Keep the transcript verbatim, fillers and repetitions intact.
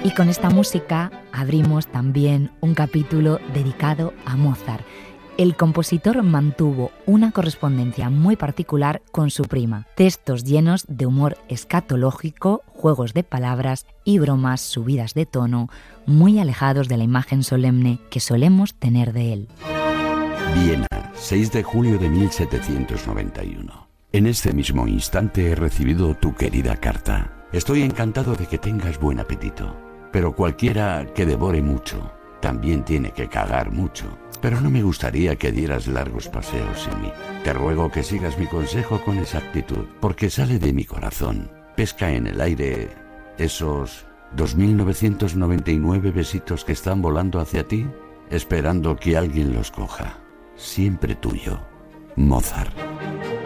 Y con esta música abrimos también un capítulo dedicado a Mozart. El compositor mantuvo una correspondencia muy particular con su prima. Textos llenos de humor escatológico, juegos de palabras y bromas subidas de tono, muy alejados de la imagen solemne que solemos tener de él. Viena, seis de julio de mil setecientos noventa y uno. En este mismo instante he recibido tu querida carta. Estoy encantado de que tengas buen apetito, pero cualquiera que devore mucho también tiene que cagar mucho. Pero no me gustaría que dieras largos paseos sin mí. Te ruego que sigas mi consejo con exactitud, porque sale de mi corazón. Pesca en el aire esos dos mil novecientos noventa y nueve besitos que están volando hacia ti, esperando que alguien los coja. Siempre tuyo, Mozart.